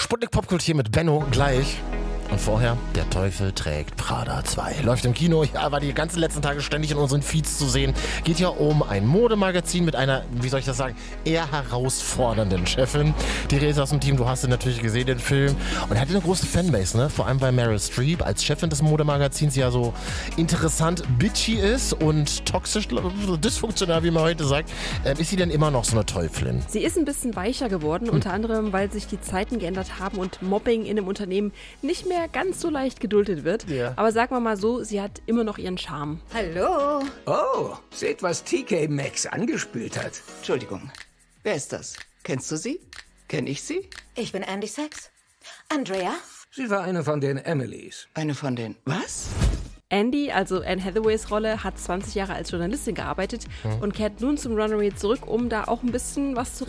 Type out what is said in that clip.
Sputnik Popkult hier mit Benno gleich. Und vorher, Der Teufel trägt Prada 2. Läuft im Kino, ja, war die ganzen letzten Tage ständig in unseren Feeds zu sehen. Geht ja um ein Modemagazin mit einer, wie soll ich das sagen, eher herausfordernden Chefin. Die Rede aus dem Team, du hast ihn natürlich gesehen, den Film. Und er hat eine große Fanbase, ne? Vor allem weil Meryl Streep als Chefin des Modemagazins ja so interessant bitchy ist und toxisch, dysfunktional, wie man heute sagt. Ist sie denn immer noch so eine Teufelin? Sie ist ein bisschen weicher geworden, unter anderem, weil sich die Zeiten geändert haben und Mobbing in einem Unternehmen nicht mehr ganz so leicht geduldet wird. Ja. Aber sagen wir mal so, sie hat immer noch ihren Charme. Hallo. Oh, seht, was TK Maxx angespült hat. Entschuldigung, wer ist das? Kennst du sie? Kenn ich sie? Ich bin Andy Sachs. Andrea? Sie war eine von den Emilys. Eine von den... Was? Andy, also Anne Hathaways Rolle, hat 20 Jahre als Journalistin gearbeitet und kehrt nun zum Runaway zurück, um da auch ein bisschen was zu